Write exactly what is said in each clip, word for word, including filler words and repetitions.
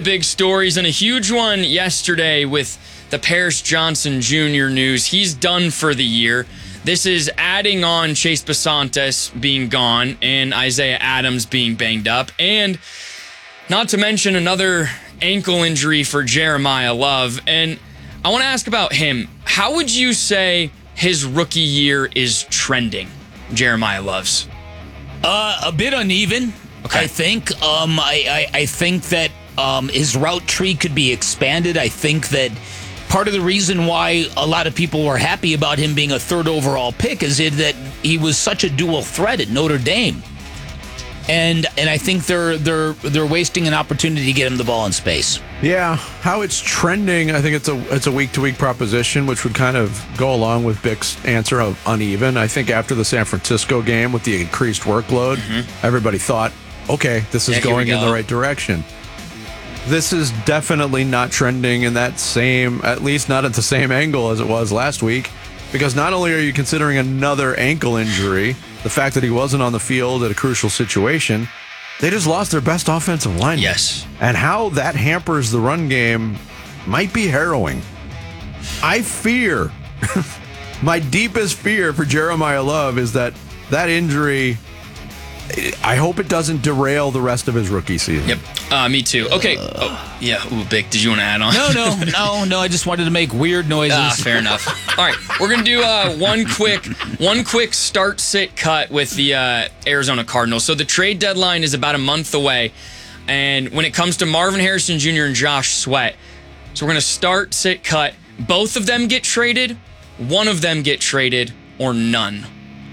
big stories, and a huge one yesterday with the Paris Johnson Junior news. He's done for the year. This is adding on Chase Basantes being gone and Isaiah Adams being banged up, and not to mention another ankle injury for Jeremiah Love. And I want to ask about him. How would you say his rookie year is trending, Jeremiah Love's? Uh, a bit uneven, okay. I think. Um, I, I, I think that um, his route tree could be expanded. I think that part of the reason why a lot of people were happy about him being a third overall pick is it that he was such a dual threat at Notre Dame. And and I think they're they're they're wasting an opportunity to get him the ball in space. Yeah, how it's trending, I think it's a it's a week to week proposition, which would kind of go along with Bick's answer of uneven. I think after the San Francisco game with the increased workload, mm-hmm. everybody thought, okay, this is yeah, going in the right direction. This is definitely not trending in that same, at least not at the same angle as it was last week, because not only are you considering another ankle injury, the fact that he wasn't on the field at a crucial situation, they just lost their best offensive lineman. Yes. And how that hampers the run game might be harrowing. I fear, my deepest fear for Jeremiah Love is that that injury, I hope it doesn't derail the rest of his rookie season. Yep, uh, me too. Okay. Oh, yeah, ooh, Bick, did you want to add on? No, no, no, no. I just wanted to make weird noises. Ah, fair enough. All right, we're gonna do uh, one quick, one quick start, sit, cut with the uh, Arizona Cardinals. So the trade deadline is about a month away, and when it comes to Marvin Harrison Junior and Josh Sweat, so we're gonna start, sit, cut. Both of them get traded, one of them get traded, or none.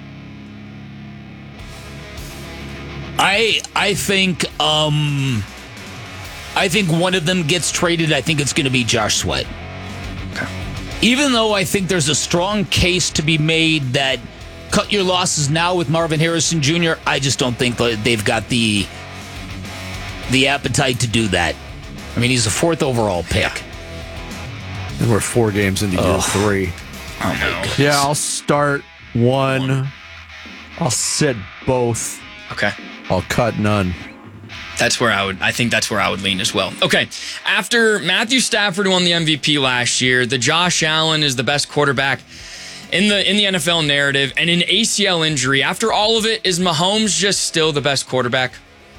I I think um, I think one of them gets traded. I think it's going to be Josh Sweat. Okay. Even though I think there's a strong case to be made that cut your losses now with Marvin Harrison Junior, I just don't think they've got the the appetite to do that. I mean, he's a fourth overall pick. And we're four games into year three. Oh my goodness. Yeah, I'll start one. one. I'll sit both. Okay. I'll cut none. That's where I would, I think that's where I would lean as well. Okay. After Matthew Stafford won the M V P last year, the Josh Allen is the best quarterback in the in the N F L narrative, and an A C L injury. After all of it, is Mahomes just still the best quarterback?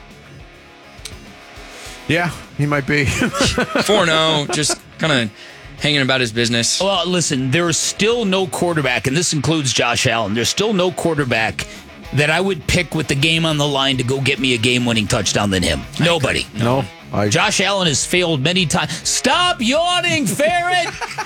Yeah, he might be. four and oh, just kind of hanging about his business. Well, listen, there's still no quarterback, and this includes Josh Allen. There's still no quarterback that I would pick with the game on the line to go get me a game-winning touchdown than him. Nobody. No. I... Josh Allen has failed many times. Stop yawning, Ferret!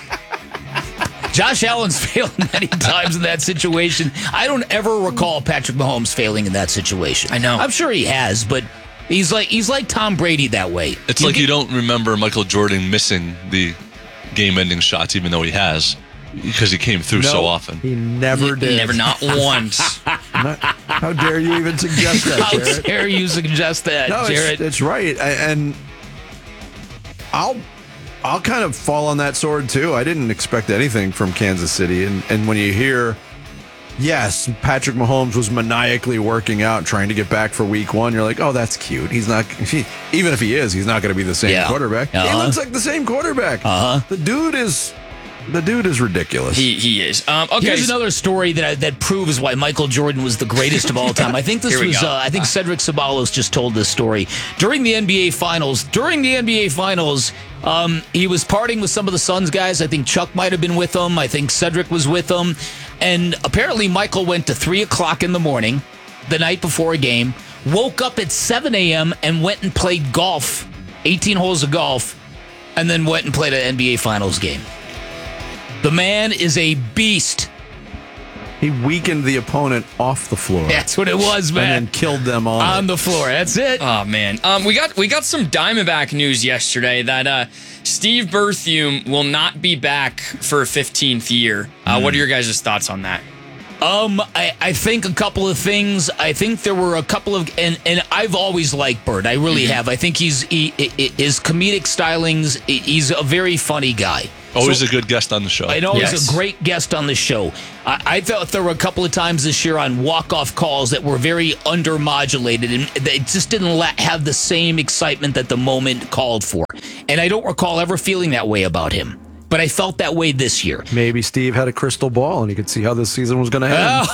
Josh Allen's failed many times in that situation. I don't ever recall Patrick Mahomes failing in that situation. I know. I'm sure he has, but he's like he's like Tom Brady that way. It's you like get... you don't remember Michael Jordan missing the game-ending shots, even though he has. Because he came through no, so often. He never did. Never, not once. Not, how dare you even suggest that, Jared? How dare you suggest that, no, Jared? It's, it's right. I, and I'll I'll kind of fall on that sword, too. I didn't expect anything from Kansas City. And, and when you hear, yes, Patrick Mahomes was maniacally working out, trying to get back for week one, you're like, oh, that's cute. He's not, he, even if he is, he's not going to be the same yeah. quarterback. Uh-huh. He looks like the same quarterback. Uh-huh. The dude is... The dude is ridiculous. He he is. Um, okay. Here's another story that I, that proves why Michael Jordan was the greatest of all time. I think this was. Uh, I think Cedric Ceballos just told this story during the N B A Finals. During the N B A Finals, um, he was partying with some of the Suns guys. I think Chuck might have been with him. I think Cedric was with him, and apparently Michael went to three o'clock in the morning, the night before a game. Woke up at seven a.m. and went and played golf, eighteen holes of golf, and then went and played an N B A Finals game. The man is a beast. He weakened the opponent off the floor. That's what it was, man. And then killed them on on it. the floor. That's it. Oh man, um, we got we got some Diamondback news yesterday that uh, Steve Berthiaume will not be back for a fifteenth year. Uh, mm. What are your guys' thoughts on that? Um, I, I think a couple of things. I think there were a couple of, and, and I've always liked Bird. I really mm-hmm. have. I think he's he, he, his comedic stylings. He's a very funny guy. Always so, a good guest on the show. I know yes. he's a great guest on the show. I, I thought there were a couple of times this year on walk-off calls that were very undermodulated, and they just didn't la- have the same excitement that the moment called for. And I don't recall ever feeling that way about him. But I felt that way this year. Maybe Steve had a crystal ball and he could see how this season was going to end.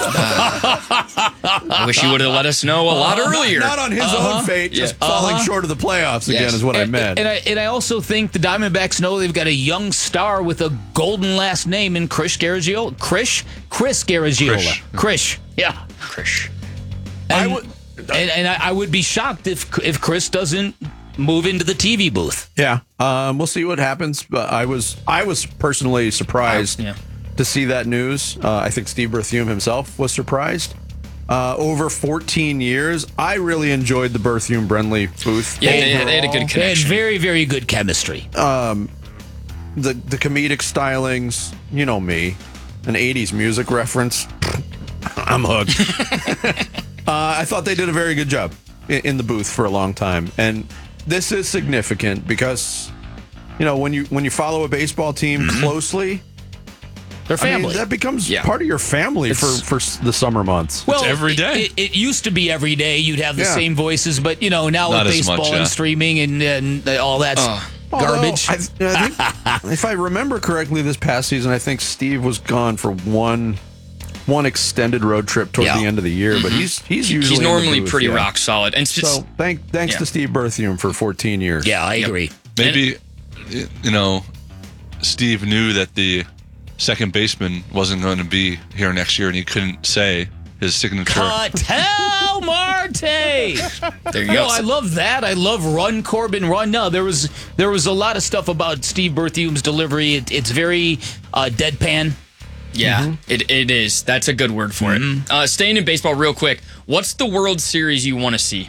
I wish he would have let us know a lot earlier. Not, not on his uh-huh. own fate, just yeah. falling uh-huh. short of the playoffs again yes. is what and, I meant. And I, and I also think the Diamondbacks know they've got a young star with a golden last name in Chris Garagiola. Chris? Chris Garagiola. Krish. Chris. Yeah. Krish. And, I would, and, and I, I would be shocked if if Chris doesn't move into the T V booth. Yeah, um, we'll see what happens. But I was I was personally surprised Yeah. to see that news. Uh, I think Steve Berthiaume himself was surprised. Uh, over fourteen years, I really enjoyed the Berthiaume Brenly booth. Yeah, they, they had a good They had connection. very, very good chemistry. The the comedic stylings, you know me, an eighties music reference. I'm hooked. uh, I thought they did a very good job in, in the booth for a long time, and this is significant because, you know, when you when you follow a baseball team closely, Their I mean, family. that becomes Yeah. part of your family for, for the summer months. well, every it- day. It, it used to be every day. You'd have the Yeah. same voices, but you know now Not with as much, baseball yeah. and streaming and, and all that Oh. garbage. Although, I, I think, if I remember correctly, this past season, I think Steve was gone for one one extended road trip toward Yeah. the end of the year, but he's he's usually He's in the normally booth, pretty yeah. rock solid. And it's, So thank thanks Yeah. to Steve Berthiaume for fourteen years. yeah, I Yep. agree. Maybe, you know, Steve knew that the second baseman wasn't going to be here next year, and he couldn't say his signature. Cattell Marte. there you No, go. I love that. I love Run Corbin Run. No, there was there was a lot of stuff about Steve Berthiaume's delivery. It, it's very uh, deadpan. Yeah, it, it is. That's a good word for it. Uh, staying in baseball real quick, what's the World Series you want to see?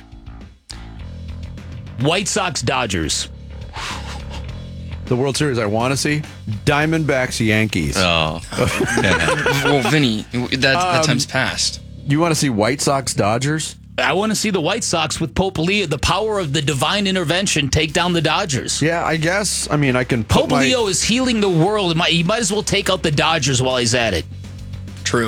White Sox Dodgers. The World Series I want to see, Diamondbacks Yankees. Oh, yeah. Well, Vinny, that, that time's passed. You want to see White Sox Dodgers? I want to see the White Sox with Pope Leo, the power of the divine intervention, take down the Dodgers. Yeah, I guess. I mean, I can put Pope my, Leo is healing the world. He might as well take out the Dodgers while he's at it. True.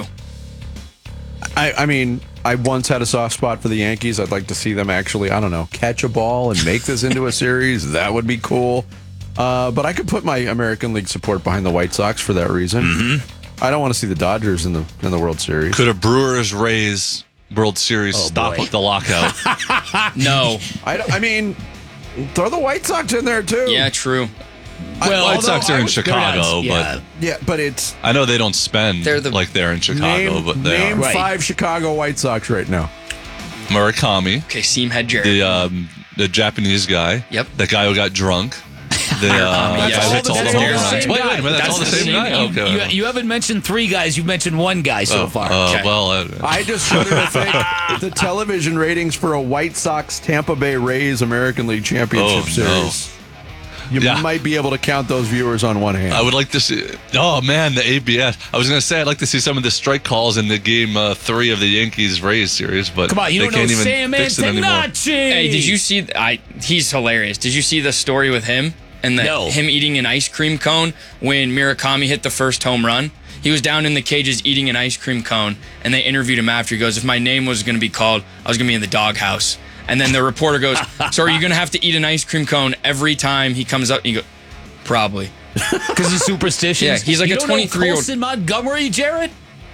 I, I mean, I once had a soft spot for the Yankees. I'd like to see them actually, I don't know, catch a ball and make this into a series. That would be cool. Uh, but I could put my American League support behind the White Sox for that reason. Mm-hmm. I don't want to see the Dodgers in the in the World Series. Could a Brewers Rays World Series stop boy. the lockout? No. I, don't- I mean, throw the White Sox in there too. Yeah, true. Well, White Sox are in Chicago, yeah. but yeah, but it's I know they don't spend They're the- like they're in Chicago, name, but they name are. Right. five Chicago White Sox right now. Murakami, Okay, Seam had Jared. the um, the Japanese guy. Yep. The guy who got drunk. The uh, That's guy all who hits the- all the that's home all the runs. same Wait, guy. wait a minute, that's, all the same, guy. You, Okay. you, you haven't mentioned three guys. You've mentioned one guy so Oh, far. uh, Okay. well, uh, I just shudder to think the television ratings for a White Sox Tampa Bay Rays American League Championship Oh, no. Series. You Yeah. might be able to count those viewers on one hand. I would like to see. Oh man, the A B S. I was going to say I'd like to see some of the strike calls in the game uh, three of the Yankees Rays series, but Come on, you they don't know can't even Sam fix it anymore. Antonacci. Hey, did you see? I he's hilarious. Did you see the story with him and the, No. him eating an ice cream cone when Murakami hit the first home run? He was down in the cages eating an ice cream cone, and they interviewed him after. He goes, "If my name was going to be called, I was going to be in the doghouse." And then the reporter goes, "So are you going to have to eat an ice cream cone every time he comes up?" And you go, "Probably." Because he's superstitious. Yeah, he's like you a don't know twenty-three-year-old. Colson Montgomery, Jarrett.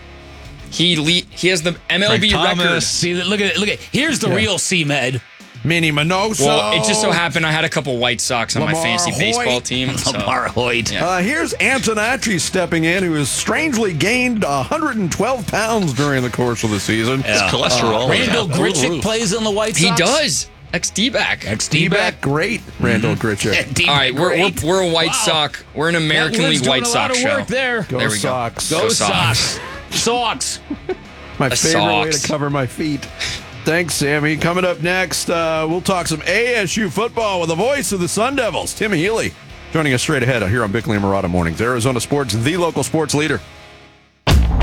He le- he has the M L B Frank record. Thomas. See, look at it. Look at here's the Yeah. real C-Med. Minnie Minoso. Well, it just so happened I had a couple White Sox on my Lamar fantasy baseball Hoyt. team. So. Lamar Hoyt. Yeah. Uh, here's Antonacci stepping in, who has strangely gained one hundred twelve pounds during the course of the season. His cholesterol. is Randall out through the Grichuk roof. plays on the White He Sox. does. Ex-D back. Ex-D D-back, back. great, Randall Grichuk. D-back All right, we're, we're, great. we're a White Wow. Sox. We're an American That League Liz White doing a lot Sox of show. work there. Go There we go. Sox. Go Go Sox. Sox. My A favorite way Sox. to cover my feet. Thanks, Sammy. Coming up next, uh, we'll talk some A S U football with the voice of the Sun Devils, Tim Healy, joining us straight ahead here on Bickley and Murata Mornings. Arizona Sports, the local sports leader. All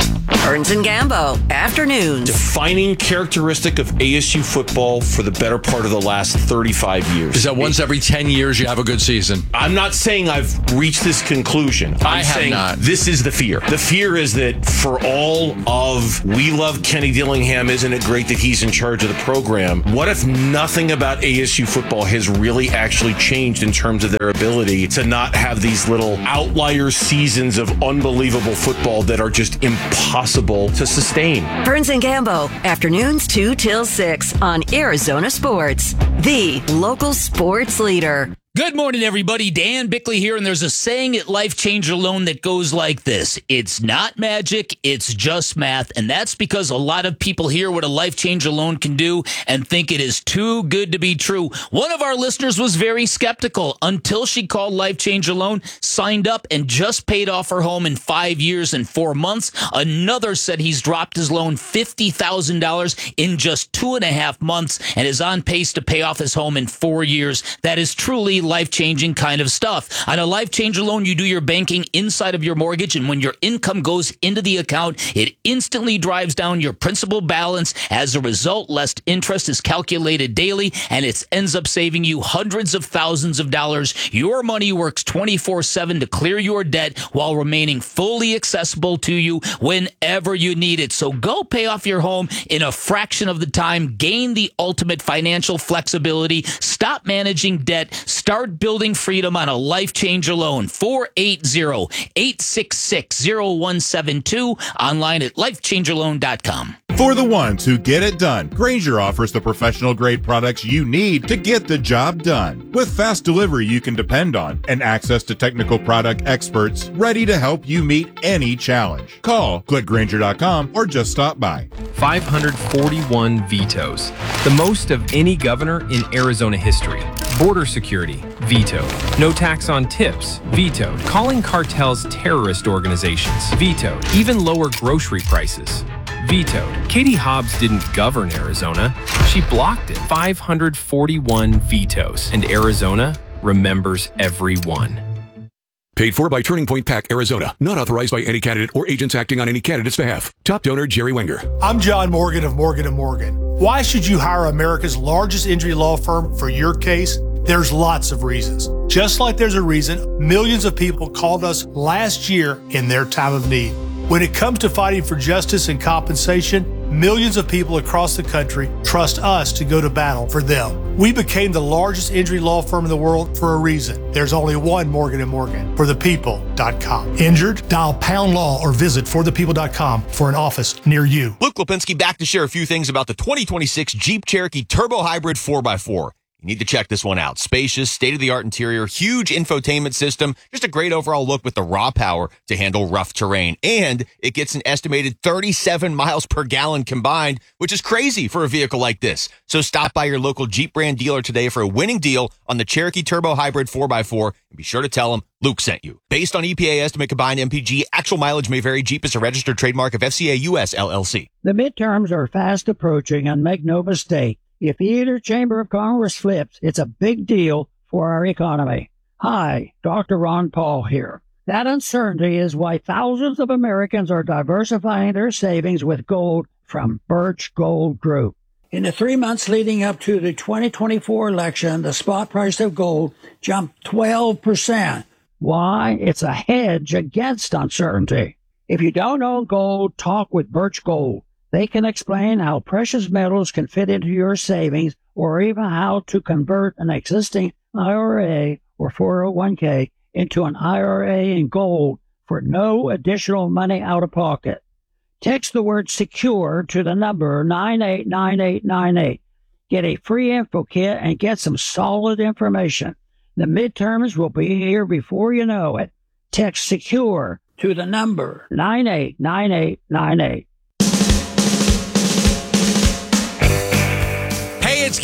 Burns and Gambo, afternoons. Defining characteristic of A S U football for the better part of the last thirty-five years. Is that once every ten years you have a good season? I'm not saying I've reached this conclusion. I'm I have saying not. This is the fear. The fear is that for all of we love Kenny Dillingham, isn't it great that he's in charge of the program? What if nothing about A S U football has really actually changed in terms of their ability to not have these little outlier seasons of unbelievable football that are just impossible to sustain? Burns and Gambo, afternoons two till six on Arizona Sports, the local sports leader. Good morning, everybody. Dan Bickley here, and there's a saying at Life Changer Loan that goes like this. It's not magic, it's just math, and that's because a lot of people hear what a Life Changer Loan can do and think it is too good to be true. One of our listeners was very skeptical until she called Life Changer Loan, signed up, and just paid off her home in five years and four months. Another said he's dropped his loan fifty thousand dollars in just two and a half months and is on pace to pay off his home in four years. That is truly life-changing kind of stuff. On a Life Changer Loan, you do your banking inside of your mortgage, and when your income goes into the account, it instantly drives down your principal balance. As a result, less interest is calculated daily, and it ends up saving you hundreds of thousands of dollars. Your money works twenty-four seven to clear your debt while remaining fully accessible to you whenever you need it. So go pay off your home in a fraction of the time. Gain the ultimate financial flexibility. Stop managing debt. Start building freedom on a Life Changer Loan. four eight zero, eight six six, zero one seven two. Online at life changer loan dot com. For the ones who get it done, Grainger offers the professional-grade products you need to get the job done. With fast delivery you can depend on and access to technical product experts ready to help you meet any challenge. Call, click Grainger dot com, or just stop by. five hundred forty-one vetoes, the most of any governor in Arizona history. Border security, vetoed. No tax on tips, vetoed. Calling cartels terrorist organizations, vetoed. Even lower grocery prices, vetoed. Katie Hobbs didn't govern Arizona, she blocked it. five hundred forty-one vetoes, and Arizona remembers every one. Paid for by Turning Point PAC, Arizona. Not authorized by any candidate or agents acting on any candidate's behalf. Top donor, Jerry Wenger. I'm John Morgan of Morgan and Morgan. Why should you hire America's largest injury law firm for your case? There's lots of reasons. Just like there's a reason millions of people called us last year in their time of need. When it comes to fighting for justice and compensation, millions of people across the country trust us to go to battle for them. We became the largest injury law firm in the world for a reason. There's only one Morgan and Morgan, for the people dot com. Injured? Dial pound law or visit for the people dot com for an office near you. Luke Lipinski back to share a few things about the twenty twenty-six Jeep Cherokee Turbo Hybrid four by four. You need to check this one out. Spacious, state-of-the-art interior, huge infotainment system, just a great overall look with the raw power to handle rough terrain. And it gets an estimated thirty-seven miles per gallon combined, which is crazy for a vehicle like this. So stop by your local Jeep brand dealer today for a winning deal on the Cherokee Turbo Hybrid four by four, and be sure to tell them Luke sent you. Based on E P A estimate combined M P G, actual mileage may vary. Jeep is a registered trademark of F C A U S L L C. The midterms are fast approaching, and make no mistake, if either chamber of Congress flips, it's a big deal for our economy. Hi, Doctor Ron Paul here. That uncertainty is why thousands of Americans are diversifying their savings with gold from Birch Gold Group. In the three months leading up to the twenty twenty-four election, the spot price of gold jumped twelve percent. Why? It's a hedge against uncertainty. If you don't own gold, talk with Birch Gold. They can explain how precious metals can fit into your savings, or even how to convert an existing I R A or four oh one k into an I R A in gold for no additional money out of pocket. Text the word SECURE to the number nine eight nine eight nine eight. Get a free info kit and get some solid information. The midterms will be here before you know it. Text SECURE to the number nine eight nine eight nine eight. It's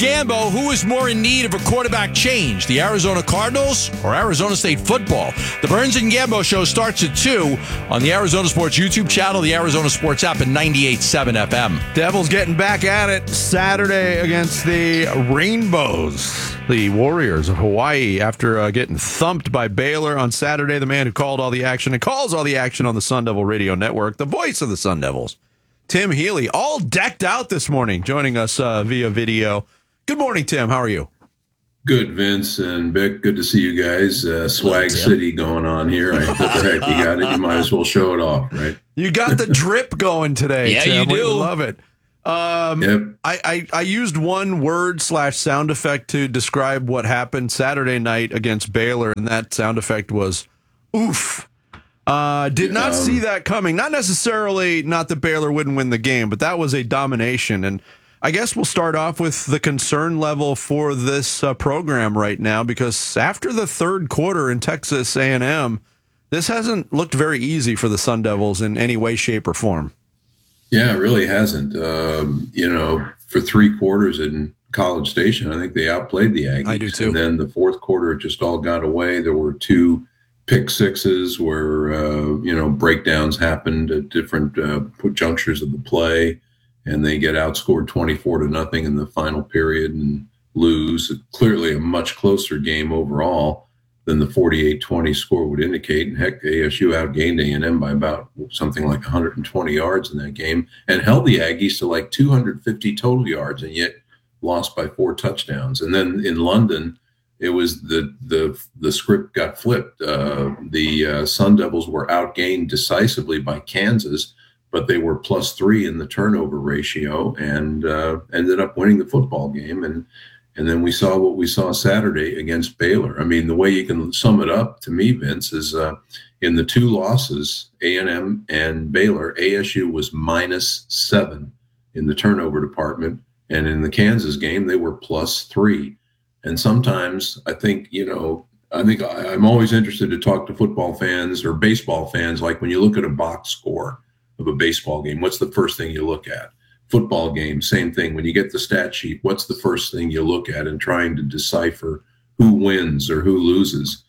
Gambo, who is more in need of a quarterback change, the Arizona Cardinals or Arizona State football? The Burns and Gambo show starts at two on the Arizona Sports YouTube channel, the Arizona Sports app, and ninety-eight point seven F M. Devils getting back at it Saturday against the Rainbows, the Warriors of Hawaii, after uh, getting thumped by Baylor on Saturday. The man who called all the action and calls all the action on the Sun Devil Radio Network, the voice of the Sun Devils, Tim Healy, all decked out this morning, joining us uh, via video. Good morning, Tim. How are you? Good, Vince and Vic. Good to see you guys. Uh, Swag City going on here. I, what the heck, you got it. You might as well show it off, right? You got the drip going today, yeah, Tim. you do. We love it. Um, yep. I, I, I used one word slash sound effect to describe what happened Saturday night against Baylor, and that sound effect was oof. Uh, did not um, see that coming. Not necessarily not that Baylor wouldn't win the game, but that was a domination. And I guess we'll start off with the concern level for this uh, program right now, because after the third quarter in Texas A and M, this hasn't looked very easy for the Sun Devils in any way, shape, or form. Yeah, it really hasn't. Um, you know, for three quarters in College Station, I think they outplayed the Aggies. I do too. And then the fourth quarter, it just all got away. There were two pick sixes where, uh, you know, breakdowns happened at different uh, junctures of the play, and they get outscored twenty-four to nothing in the final period and lose. Clearly a much closer game overall than the forty-eight twenty score would indicate. And heck, A S U outgained A and M by about something like one hundred twenty yards in that game and held the Aggies to like two hundred fifty total yards, and yet lost by four touchdowns. And then in London, it was the the the script got flipped. Uh, the uh, Sun Devils were outgained decisively by Kansas, but they were plus three in the turnover ratio and uh, ended up winning the football game. And and then we saw what we saw Saturday against Baylor. I mean, the way you can sum it up to me, Vince, is uh, in the two losses, A and M and Baylor, A S U was minus seven in the turnover department. And in the Kansas game, they were plus three. And sometimes I think, you know, I think I, I'm always interested to talk to football fans or baseball fans. Like when you look at a box score of a baseball game, what's the first thing you look at? Football game, same thing. When you get the stat sheet, what's the first thing you look at in trying to decipher who wins or who loses?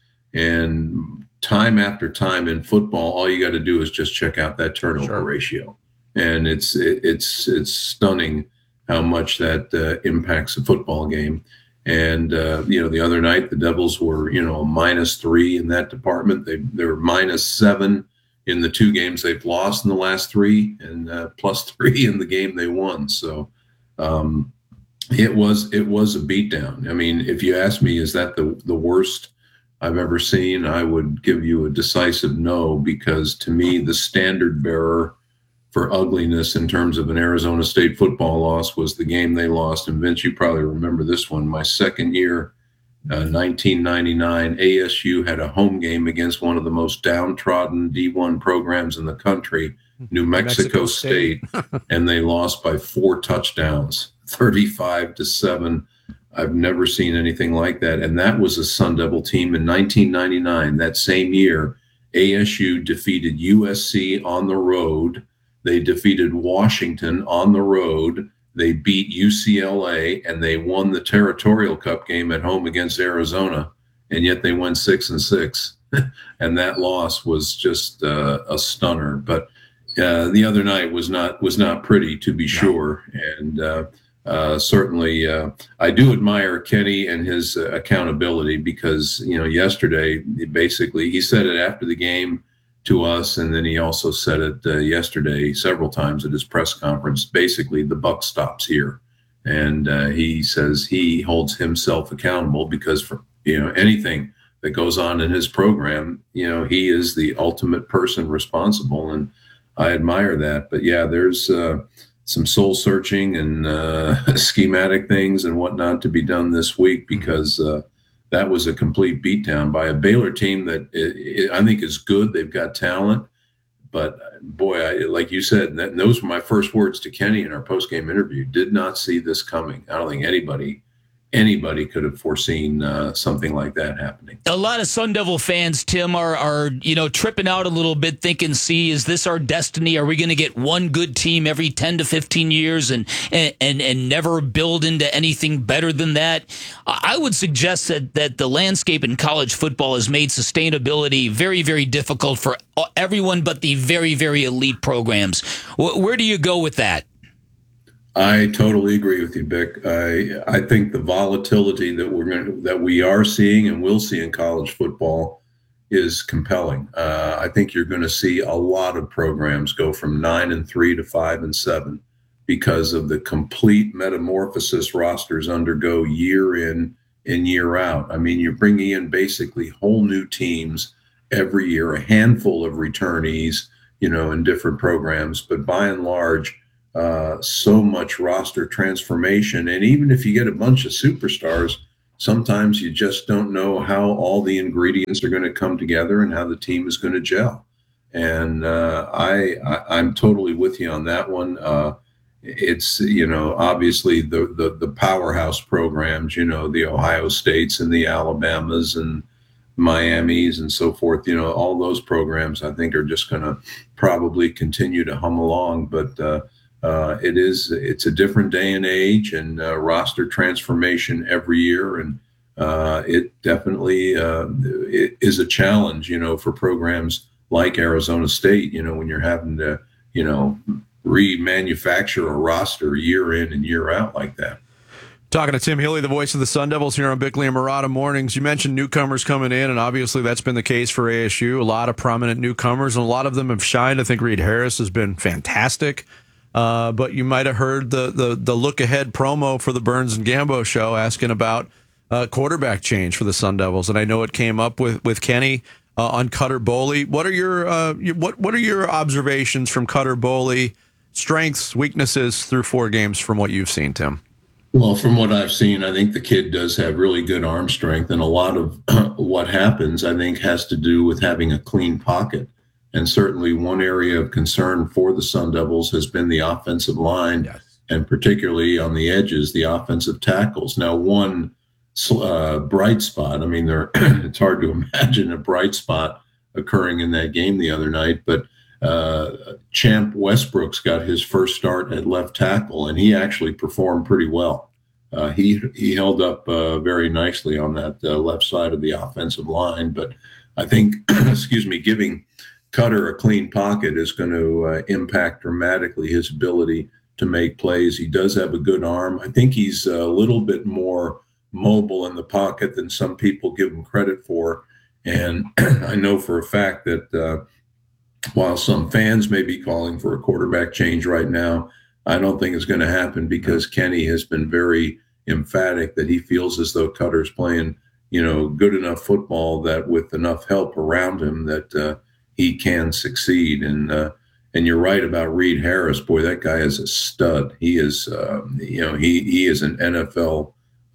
And time after time in football, all you got to do is just check out that turnover sure. ratio. And it's it, it's it's stunning how much that uh, impacts a football game. And, uh, you know, the other night, the Devils were, you know, minus three in that department. They, they were minus seven in the two games they've lost in the last three, and uh, plus three in the game they won. So um, it was it was a beatdown. I mean, if you ask me, is that the, the worst I've ever seen, I would give you a decisive no, because to me, the standard bearer for ugliness in terms of an Arizona State football loss was the game they lost. And Vince, you probably remember this one. My second year, uh, nineteen ninety-nine, A S U had a home game against one of the most downtrodden D one programs in the country, New Mexico, Mexico State, State. And they lost by four touchdowns, thirty-five to seven. I've never seen anything like that. And that was a Sun Devil team in nineteen ninety-nine. That same year, A S U defeated U S C on the road. They defeated Washington on the road. They beat U C L A, and they won the Territorial Cup game at home against Arizona, and yet they went six and six. And that loss was just uh, a stunner. But uh, the other night was not was not pretty, to be sure. And uh, uh, certainly, uh, I do admire Kenny and his uh, accountability, because you know yesterday, basically, he said it after the game to us, and then he also said it uh, yesterday several times at his press conference. Basically, the buck stops here, and uh, he says he holds himself accountable, because for you know anything that goes on in his program, you know he is the ultimate person responsible, and I admire that. But yeah, there's uh, some soul searching and uh, schematic things and whatnot to be done this week, because uh, that was a complete beatdown by a Baylor team that it, it, I think is good. They've got talent, but boy, I, like you said, and, that, and those were my first words to Kenny in our post-game interview. Did not see this coming. I don't think anybody, anybody could have foreseen uh, something like that happening. A lot of Sun Devil fans, Tim, are, are you know, tripping out a little bit, thinking, see, is this our destiny? Are we going to get one good team every ten to fifteen years and, and, and, and never build into anything better than that? I would suggest that, that the landscape in college football has made sustainability very, very difficult for everyone but the very, very elite programs. Where do you go with that? I totally agree with you, Bick. I I think the volatility that we're going to, that we are seeing and will see in college football is compelling. Uh, I think you're going to see a lot of programs go from nine and three to five and seven because of the complete metamorphosis rosters undergo year in and year out. I mean, you're bringing in basically whole new teams every year, a handful of returnees, you know, in different programs, but by and large. Uh, so much roster transformation. And even if you get a bunch of superstars, sometimes you just don't know how all the ingredients are going to come together and how the team is going to gel. And uh, I, I, I'm totally with you on that one. Uh, it's, you know, obviously the, the, the powerhouse programs, you know, the Ohio States and the Alabamas and Miamis and so forth, you know, all those programs I think are just going to probably continue to hum along. But, uh, Uh, it is, it's a different day and age and uh, roster transformation every year. And uh, it definitely uh, it is a challenge, you know, for programs like Arizona State, you know, when you're having to, you know, remanufacture a roster year in and year out like that. Talking to Tim Healy, the voice of the Sun Devils here on Bickley and Marotta Mornings. You mentioned newcomers coming in, and obviously that's been the case for A S U. A lot of prominent newcomers, and a lot of them have shined. I think Reed Harris has been fantastic. Uh, but you might have heard the, the the look ahead promo for the Burns and Gambo show asking about uh, quarterback change for the Sun Devils, and I know it came up with with Kenny uh, on Cutter Boley. What are your, uh, your what what are your observations from Cutter Boley? Strengths, weaknesses through four games from what you've seen, Tim? Well, from what I've seen, I think the kid does have really good arm strength, and a lot of what happens, I think, has to do with having a clean pocket. And certainly one area of concern for the Sun Devils has been the offensive line, yes. and particularly on the edges, the offensive tackles. Now, one uh, bright spot, I mean, there, it's hard to imagine a bright spot occurring in that game the other night, but uh, Champ Westbrook's got his first start at left tackle, and he actually performed pretty well. Uh, he, he held up uh, very nicely on that uh, left side of the offensive line, but I think, excuse me, giving Cutter a clean pocket is going to uh, impact dramatically his ability to make plays. He does have a good arm. I think he's a little bit more mobile in the pocket than some people give him credit for. And I know for a fact that uh, while some fans may be calling for a quarterback change right now, I don't think it's going to happen because Kenny has been very emphatic that he feels as though Cutter's playing, you know, good enough football that with enough help around him that uh, he can succeed. And uh, and you're right about Reed Harris. Boy, that guy is a stud. He is, uh, you know, he he is an N F L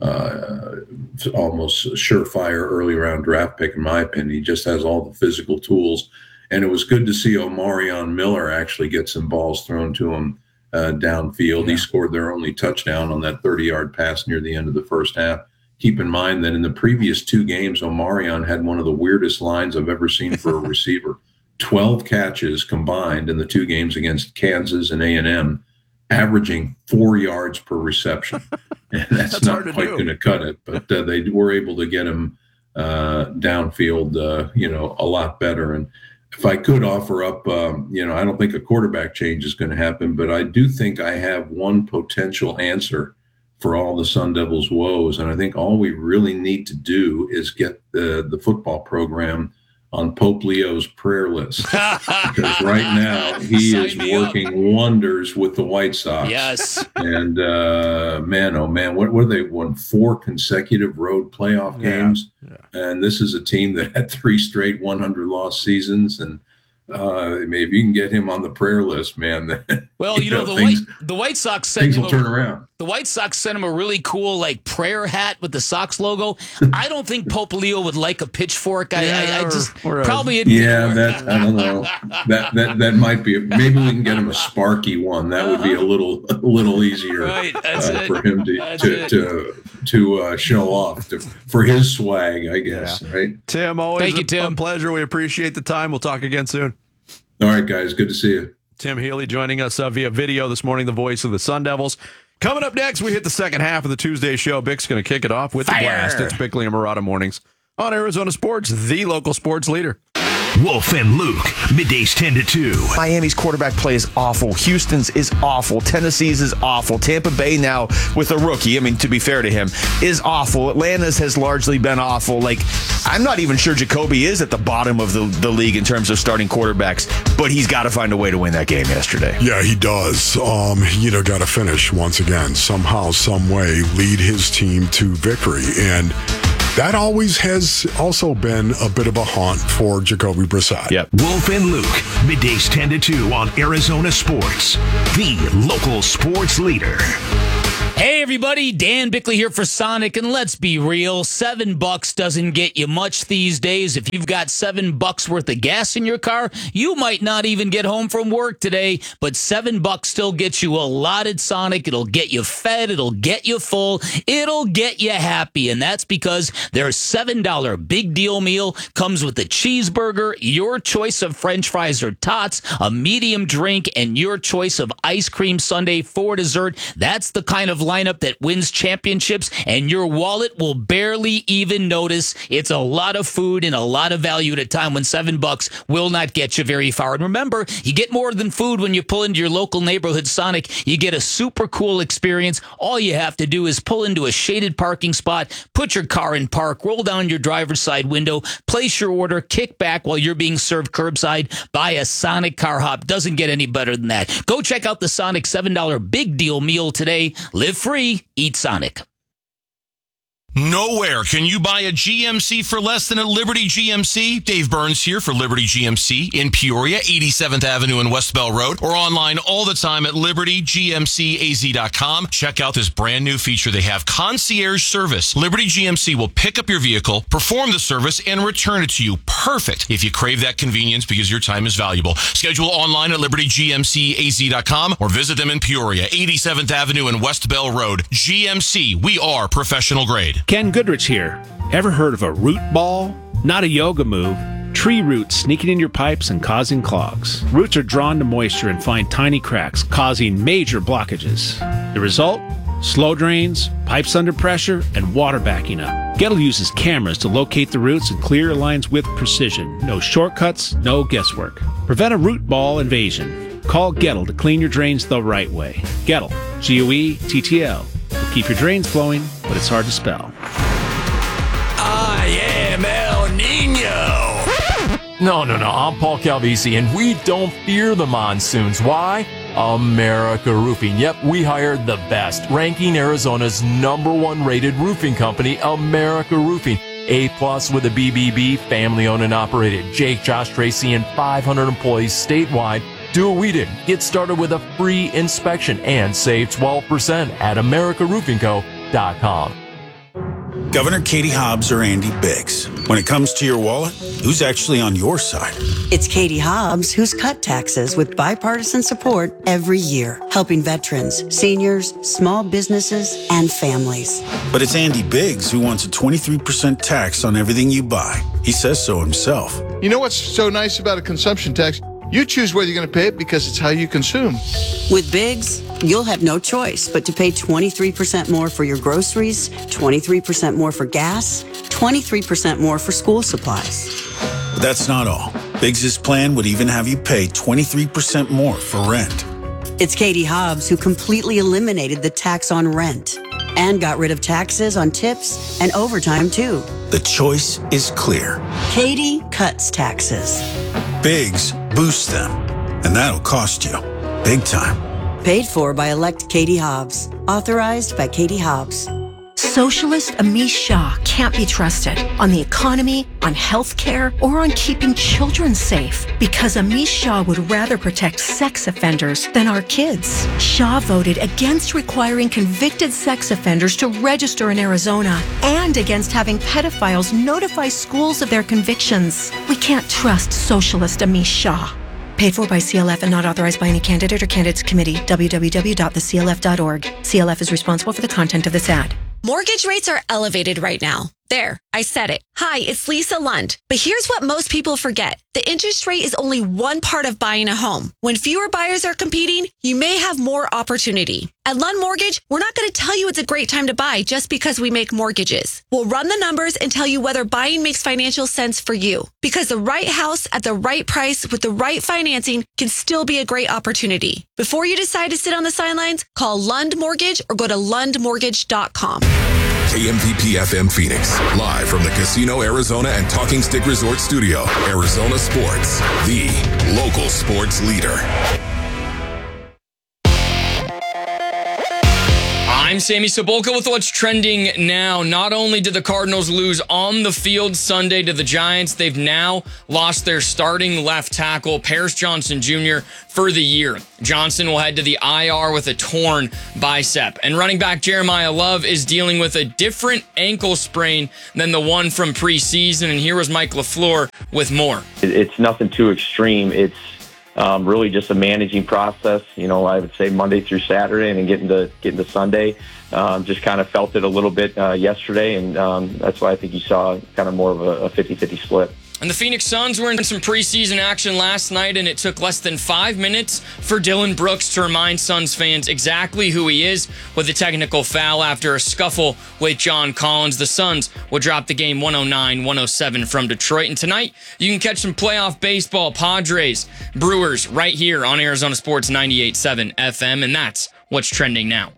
uh, almost surefire early round draft pick, in my opinion. He just has all the physical tools. And it was good to see Omarion Miller actually get some balls thrown to him uh, downfield. Yeah. He scored their only touchdown on that thirty-yard pass near the end of the first half. Keep in mind that in the previous two games, Omarion had one of the weirdest lines I've ever seen for a receiver. twelve catches combined in the two games against Kansas and A and M, averaging four yards per reception. And that's, that's not quite going to cut it, but uh, they were able to get him uh, downfield, uh, you know, a lot better. And if I could offer up, um, you know, I don't think a quarterback change is going to happen, but I do think I have one potential answer for all the Sun Devils' woes. And I think all we really need to do is get the, the football program on Pope Leo's prayer list. Because right now he Sign is working up. wonders with the White Sox. Yes. And uh, man, oh man, what were they won four consecutive road playoff games? Yeah. Yeah. And this is a team that had three straight one hundred loss seasons. And uh, maybe you can get him on the prayer list, man. Well, you, you know, know, the things, White the White Sox things sent will him turn a, around. The White Sox sent him a really cool, like, prayer hat with the Sox logo. I don't think Pope Leo would like a pitchfork. I, yeah, I, I just or, or probably. A, yeah, that I don't know. That that that might be. Maybe we can get him a Sparky one. That would be a little a little easier right, that's uh, it. for him to That's to, it. to to uh, show off to, for his swag, I guess. Yeah. Right. Tim, always Thank a, you, Tim. a pleasure. We appreciate the time. We'll talk again soon. All right, guys. Good to see you. Tim Healy joining us uh, via video this morning, the voice of the Sun Devils. Coming up next, we hit the second half of the Tuesday show. Bick's going to kick it off with the blast. It's Bickley and Murata mornings on Arizona Sports, the local sports leader. Wolf and Luke, middays ten to two. Miami's quarterback play is awful. Houston's is awful. Tennessee's is awful. Tampa Bay now with a rookie, I mean, to be fair to him, is awful. Atlanta's has largely been awful. Like, I'm not even sure Jacoby is at the bottom of the, the league in terms of starting quarterbacks, but he's got to find a way to win that game yesterday. Yeah, he does. Um, you know, got to finish once again, somehow, some way, lead his team to victory. And that always has also been a bit of a haunt for Jacoby Brissett. Yep. Wolf and Luke, middays ten to two on Arizona Sports, the local sports leader. Hey everybody, Dan Bickley here for Sonic, and let's be real, seven bucks doesn't get you much these days. If you've got seven bucks worth of gas in your car, you might not even get home from work today, but seven bucks still gets you a lot at Sonic. It'll get you fed, it'll get you full, it'll get you happy, and that's because their seven dollar big deal meal comes with a cheeseburger, your choice of french fries or tots, a medium drink, and your choice of ice cream sundae for dessert. That's the kind of lineup that wins championships, and your wallet will barely even notice. It's a lot of food and a lot of value at a time when seven bucks will not get you very far. And remember, you get more than food when you pull into your local neighborhood Sonic. You get a super cool experience. All you have to do is pull into a shaded parking spot, put your car in park, roll down your driver's side window, place your order, kick back while you're being served curbside. Buy a Sonic car hop. Doesn't get any better than that. Go check out the Sonic seven dollar big deal meal today. Live free, eat Sonic. Nowhere can you buy a G M C for less than at Liberty G M C. Dave Burns here for Liberty G M C in Peoria, eighty-seventh Avenue and West Bell Road, or online all the time at liberty g m c a z dot com. Check out this brand new feature they have, concierge service. Liberty G M C will pick up your vehicle, perform the service, and return it to you. Perfect if you crave that convenience because your time is valuable. Schedule online at liberty g m c a z dot com or visit them in Peoria, eighty-seventh Avenue and West Bell Road. G M C, we are professional grade. Ken Goodrich here. Ever heard of a root ball? Not a yoga move. Tree roots sneaking in your pipes and causing clogs. Roots are drawn to moisture and find tiny cracks, causing major blockages. The result? Slow drains, pipes under pressure, and water backing up. Gettle uses cameras to locate the roots and clear your lines with precision. No shortcuts, no guesswork. Prevent a root ball invasion. Call Gettle to clean your drains the right way. Gettle, G O E T T L. Will keep your drains flowing, but it's hard to spell. I am El Nino. No, no, no. I'm Paul Calvisi, and we don't fear the monsoons. Why? America Roofing. Yep, we hired the best, ranking Arizona's number one rated roofing company, America Roofing. A plus with a B B B, family owned and operated. Jake, Josh, Tracy, and five hundred employees statewide. Do what we did. Get started with a free inspection and save twelve percent at america roofing co dot com. Governor Katie Hobbs or Andy Biggs. When it comes to your wallet, who's actually on your side? It's Katie Hobbs who's cut taxes with bipartisan support every year, helping veterans, seniors, small businesses, and families. But it's Andy Biggs who wants a twenty-three percent tax on everything you buy. He says so himself. You know what's so nice about a consumption tax? You choose whether you're going to pay it because it's how you consume. With Biggs, you'll have no choice but to pay twenty-three percent more for your groceries, twenty-three percent more for gas, twenty-three percent more for school supplies. But that's not all. Biggs' plan would even have you pay twenty-three percent more for rent. It's Katie Hobbs who completely eliminated the tax on rent and got rid of taxes on tips and overtime too. The choice is clear. Katie cuts taxes. Biggs boosts them, and that'll cost you big time. Paid for by elect Katie Hobbs. Authorized by Katie Hobbs. Socialist Amish Shah can't be trusted on the economy, on health care, or on keeping children safe because Amish Shah would rather protect sex offenders than our kids. Shah voted against requiring convicted sex offenders to register in Arizona and against having pedophiles notify schools of their convictions. We can't trust Socialist Amish Shah. Paid for by C L F and not authorized by any candidate or candidates committee. w w w dot the c l f dot org. C L F is responsible for the content of this ad. Mortgage rates are elevated right now. There, I said it. Hi, it's Lisa Lund. But here's what most people forget. The interest rate is only one part of buying a home. When fewer buyers are competing, you may have more opportunity. At Lund Mortgage, we're not going to tell you it's a great time to buy just because we make mortgages. We'll run the numbers and tell you whether buying makes financial sense for you. Because the right house at the right price with the right financing can still be a great opportunity. Before you decide to sit on the sidelines, call Lund Mortgage or go to lund mortgage dot com. K M V P F M Phoenix, live from the Casino Arizona and Talking Stick Resort Studio. Arizona Sports, the local sports leader. I'm Sammy Sobolka with what's trending now. Not only did the Cardinals lose on the field Sunday to the Giants, they've now lost their starting left tackle, Paris Johnson Junior, for the year. Johnson will head to the I R with a torn bicep. And running back Jeremiah Love is dealing with a different ankle sprain than the one from preseason. And here was Mike LaFleur with more. It's nothing too extreme. It's Um, really just a managing process, you know, I would say Monday through Saturday and then getting to, getting to Sunday. Um, just kind of felt it a little bit uh, yesterday, and um, that's why I think you saw kind of more of a fifty-fifty split. And the Phoenix Suns were in some preseason action last night, and it took less than five minutes for Dylan Brooks to remind Suns fans exactly who he is with a technical foul after a scuffle with John Collins. The Suns will drop the game one oh nine one oh seven from Detroit. And tonight, you can catch some playoff baseball, Padres, Brewers, right here on Arizona Sports ninety-eight point seven F M, and that's what's trending now.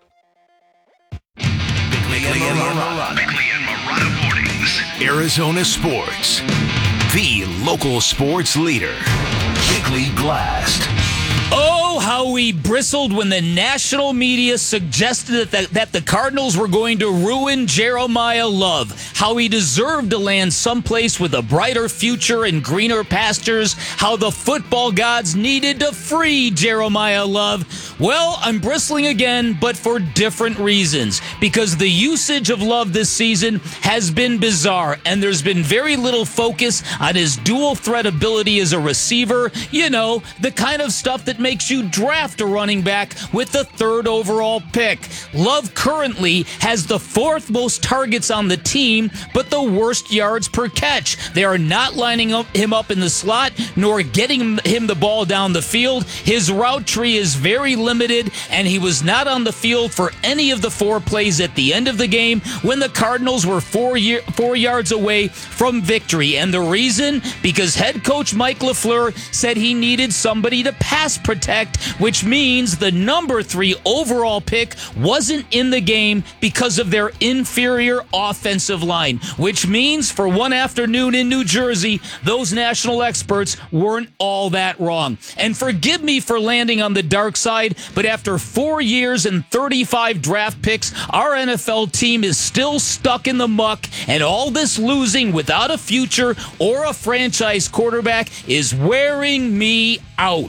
Bickley and Marotta. Bickley and Marotta Mornings. Arizona Sports, the local sports leader. Bickley Blast. Oh, how we bristled when the national media suggested that, that the Cardinals were going to ruin Jeremiah Love. How he deserved to land someplace with a brighter future and greener pastures. How the football gods needed to free Jeremiah Love. Well, I'm bristling again, but for different reasons. Because the usage of Love this season has been bizarre, and there's been very little focus on his dual threat ability as a receiver. You know, the kind of stuff that makes you draft a running back with the third overall pick. Love currently has the fourth most targets on the team, but the worst yards per catch. They are not lining up him up in the slot, nor getting him the ball down the field. His route tree is very limited, and he was not on the field for any of the four plays at the end of the game when the Cardinals were four, year, four yards away from victory. And the reason? Because head coach Mike LaFleur said he needed somebody to pass protect, which means the number three overall pick wasn't in the game because of their inferior offensive line, which means for one afternoon in New Jersey, those national experts weren't all that wrong. And forgive me for landing on the dark side, but after four years and thirty-five draft picks, our N F L team is still stuck in the muck, and all this losing without a future or a franchise quarterback is wearing me out.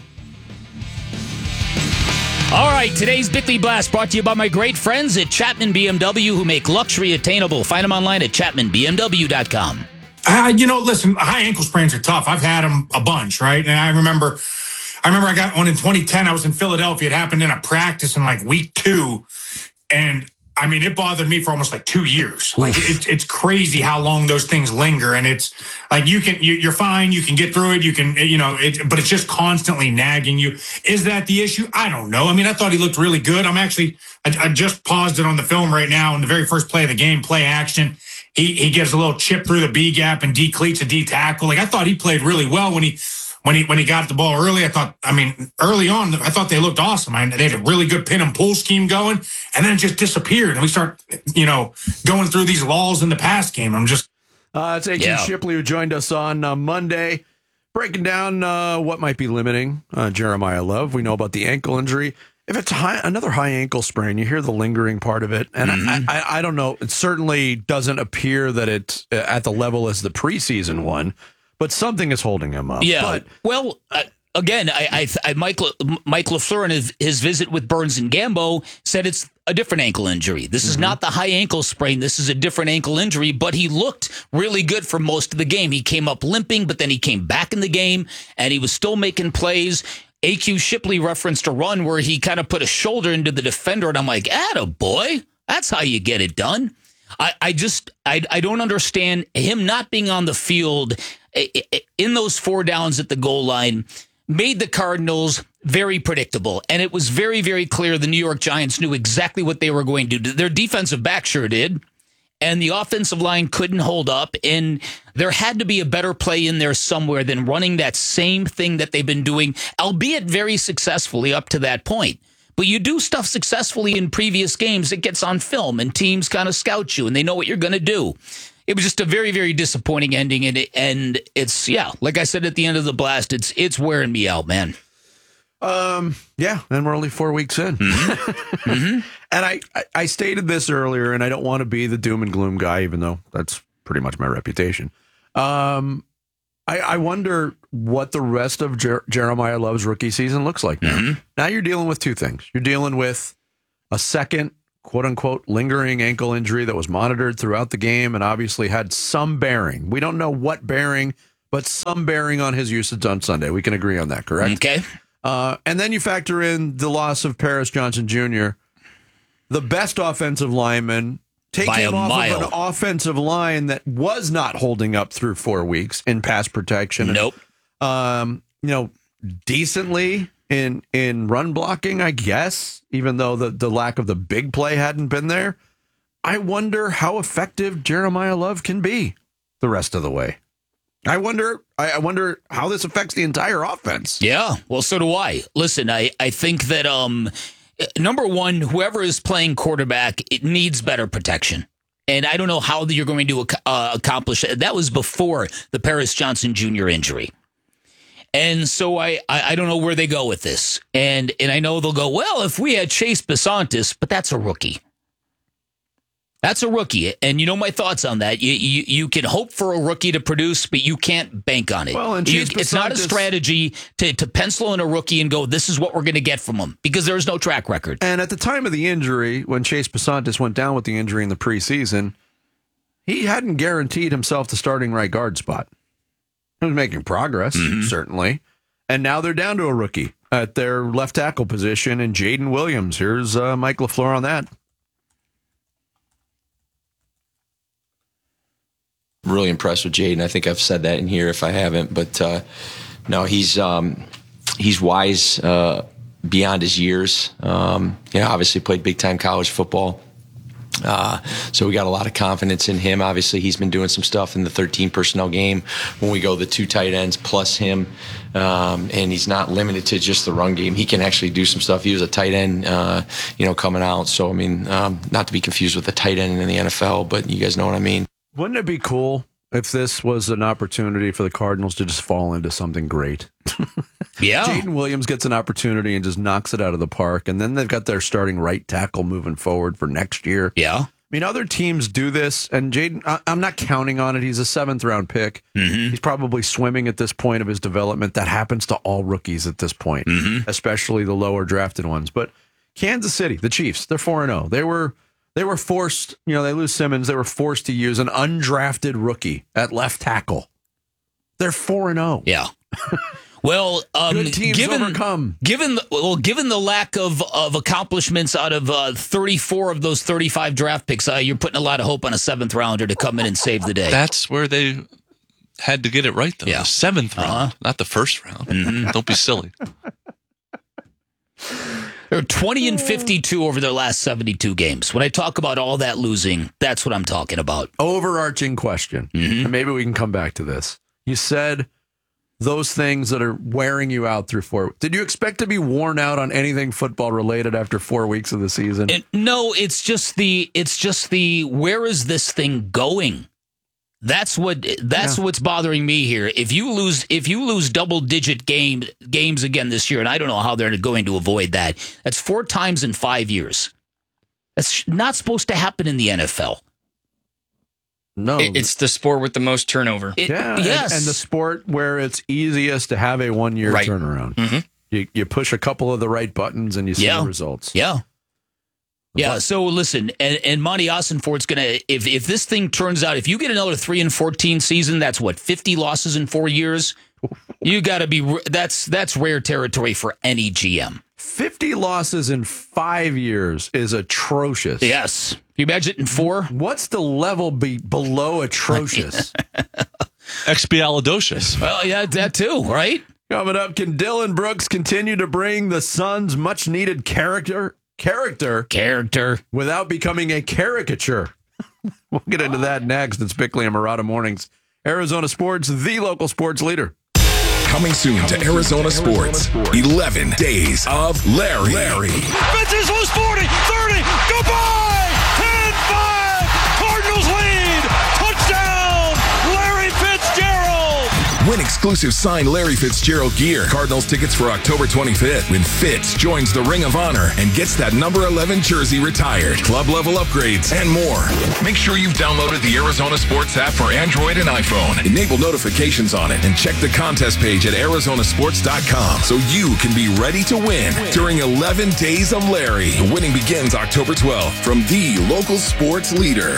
All right, today's Bickley Blast brought to you by my great friends at Chapman B M W who make luxury attainable. Find them online at chapman b m w dot com. Uh, you know, listen, high ankle sprains are tough. I've had them a bunch, right? And I remember I remember I got one in twenty ten. I was in Philadelphia. It happened in a practice in like week two. And I mean, it bothered me for almost like two years. Like it, it's crazy how long those things linger. And it's like, you can, you, you're fine. You can get through it. You can, you know, it, but it's just constantly nagging you. Is that the issue? I don't know. I mean, I thought he looked really good. I'm actually, I, I just paused it on the film right now. In the very first play of the game, play action, he, he gives a little chip through the B gap and decleats a D tackle. Like I thought he played really well when he, When he when he got the ball early. I thought, I mean, early on, I thought they looked awesome. I mean, they had a really good pin and pull scheme going, and then it just disappeared. And we start, you know, going through these lulls in the pass game. I'm just. Uh, it's A J Yeah. Shipley who joined us on uh, Monday, breaking down uh, what might be limiting uh, Jeremiah Love. We know about the ankle injury. If it's high, another high ankle sprain, you hear the lingering part of it. And mm-hmm. I, I, I don't know. It certainly doesn't appear that it's at the level as the preseason one, but something is holding him up. Yeah. But, well, uh, again, I, I, I Mike, Mike LaFleur in his, his visit with Burns and Gambo said it's a different ankle injury. This is mm-hmm. not the high ankle sprain. This is a different ankle injury, but he looked really good for most of the game. He came up limping, but then he came back in the game and he was still making plays. A Q Shipley referenced a run where he kind of put a shoulder into the defender, and I'm like, atta boy, that's how you get it done. I, I just, I, I don't understand him not being on the field in those four downs at the goal line made the Cardinals very predictable. And it was very, very clear the New York Giants knew exactly what they were going to do. Their defensive back sure did. And the offensive line couldn't hold up. And there had to be a better play in there somewhere than running that same thing that they've been doing, albeit very successfully up to that point. But you do stuff successfully in previous games, it gets on film, and teams kind of scout you, and they know what you're going to do. It was just a very, very disappointing ending. And, it, and it's, yeah, like I said at the end of the blast, it's it's wearing me out, man. Um. Yeah, and we're only four weeks in. Mm-hmm. mm-hmm. And I, I, I stated this earlier, and I don't want to be the doom and gloom guy, even though that's pretty much my reputation. Um, I, I wonder what the rest of Jer- Jeremiah Love's rookie season looks like now. Mm-hmm. Now you're dealing with two things. You're dealing with a second, quote-unquote, lingering ankle injury that was monitored throughout the game and obviously had some bearing. We don't know what bearing, but some bearing on his usage on Sunday. We can agree on that, correct? Okay. Uh, and then you factor in the loss of Paris Johnson Junior, the best offensive lineman, take By him a off mile. of an offensive line that was not holding up through four weeks in pass protection. Nope. Um, you know, decently in in run blocking, I guess, even though the, the lack of the big play hadn't been there. I wonder how effective Jeremiah Love can be the rest of the way. I wonder I wonder how this affects the entire offense. Yeah, well, so do I. Listen, I, I think that, um, number one, whoever is playing quarterback, it needs better protection. And I don't know how you're going to uh, accomplish it. That was before the Paris Johnson Junior injury. And so I, I, I don't know where they go with this. And and I know they'll go, well, if we had Chase Besantis, but that's a rookie. That's a rookie, and you know my thoughts on that. You, you you can hope for a rookie to produce, but you can't bank on it. Well, and you, Chase it's not a Besantis- strategy to, to pencil in a rookie and go, this is what we're going to get from him, because there's no track record. And at the time of the injury, when Chase Besantis went down with the injury in the preseason, he hadn't guaranteed himself the starting right guard spot. He was making progress, Mm-hmm. certainly. And now they're down to a rookie at their left tackle position, and Jaden Williams. Here's uh, Mike LaFleur on that. Really impressed with Jaden. I think I've said that in here if I haven't, but uh, no, he's um, he's wise uh, beyond his years. Um, yeah, obviously played big time college football, uh, so we got a lot of confidence in him. Obviously, he's been doing some stuff in the thirteen personnel game when we go the two tight ends plus him, um, and he's not limited to just the run game. He can actually do some stuff. He was a tight end, uh, you know, coming out. So I mean, um, not to be confused with the tight end in the N F L, but you guys know what I mean. Wouldn't it be cool if this was an opportunity for the Cardinals to just fall into something great? Yeah. Jaden Williams gets an opportunity and just knocks it out of the park, and then they've got their starting right tackle moving forward for next year. Yeah. I mean, other teams do this, and Jaden, I- I'm not counting on it. He's a seventh round pick. Mm-hmm. He's probably swimming at this point of his development. That happens to all rookies at this point, Mm-hmm. especially the lower drafted ones. But Kansas City, the Chiefs, they're four and oh. They were They were forced, you know, they lose Simmons. They were forced to use an undrafted rookie at left tackle. They're four and oh. Yeah. Well, um, Good teams given, overcome. Given the, well, given the lack of, of accomplishments out of uh, thirty-four of those thirty-five draft picks, uh, you're putting a lot of hope on a seventh rounder to come in and save the day. That's where they had to get it right, though. Yeah. The seventh round, Uh-huh. not the first round. Mm-hmm. Don't be silly. They're twenty and fifty-two over their last seventy-two games. When I talk about all that losing, that's what I'm talking about. Overarching question, Mm-hmm. and maybe we can come back to this. You said those things that are wearing you out through four. Did you expect to be worn out on anything football related after four weeks of the season? It, no, it's just the it's just the where is this thing going? That's what that's Yeah. what's bothering me here. If you lose if you lose double digit game games again this year, and I don't know how they're going to avoid that. That's four times in five years. That's not supposed to happen in the N F L. No, It- It's the sport with the most turnover. It- yeah, and- yes. and, the sport where it's easiest to have a one year Right. turnaround. Mm-hmm. You you push a couple of the right buttons and you see Yeah. the results. Yeah. Yeah, so listen, and, and Monty Ossenfort's going to, if if this thing turns out, if you get another three and fourteen season, that's what, fifty losses in four years? You got to be, that's that's rare territory for any G M. fifty losses in five years is atrocious. Yes. Can you imagine it in four? What's the level be below atrocious? Expialidocious. Well, yeah, that too, right? Coming up, can Dylan Brooks continue to bring the Suns much needed character, character, character without becoming a caricature? We'll get into that next. It's Bickley and Murata Mornings. Arizona Sports, the local sports leader. Coming soon to Arizona Sports. eleven days of Larry. Larry. Fences loose forty, thirty, goodbye! ten five, Cardinals lead! Touchdown, Larry Fitzgerald! Win exclusive signed Larry Fitzgerald gear. Cardinals tickets for October twenty-fifth when Fitz joins the Ring of Honor and gets that number eleven jersey retired. Club level upgrades and more. Make sure you've downloaded the Arizona Sports app for Android and iPhone. Enable notifications on it and check the contest page at arizona sports dot com so you can be ready to win during eleven days of Larry. The winning begins October twelfth from the local sports leader.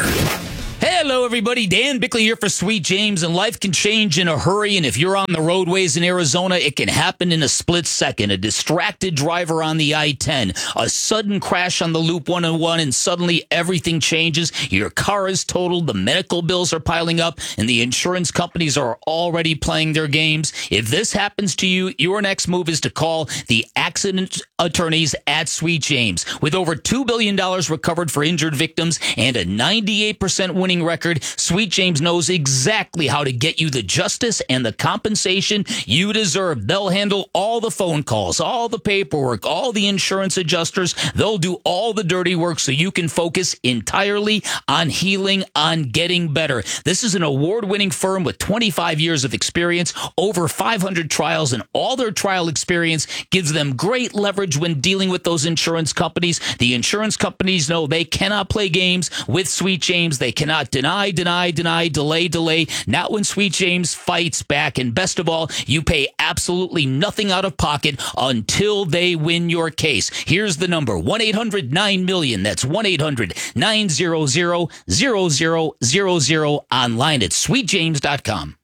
Hello, everybody. Dan Bickley here for Sweet James, and life can change in a hurry. And if you're on the roadways in Arizona, it can happen in a split second. A distracted driver on the I ten, a sudden crash on the Loop one oh one, and suddenly everything changes. Your car is totaled, the medical bills are piling up, and the insurance companies are already playing their games. If this happens to you, your next move is to call the accident attorneys at Sweet James. With over two billion dollars recovered for injured victims and a ninety-eight percent winning record, Sweet James knows exactly how to get you the justice and the compensation you deserve. They'll handle all the phone calls, all the paperwork, all the insurance adjusters. They'll do all the dirty work so you can focus entirely on healing, on getting better. This is an award-winning firm with twenty-five years of experience, over five hundred trials, and all their trial experience gives them great leverage when dealing with those insurance companies. The insurance companies know they cannot play games with Sweet James. They cannot deny, deny, deny, delay, delay. Not when Sweet James fights back. And best of all, you pay absolutely nothing out of pocket until they win your case. Here's the number, one eight hundred nine million. That's one eight hundred nine hundred zero zero zero zero. Online at sweet james dot com.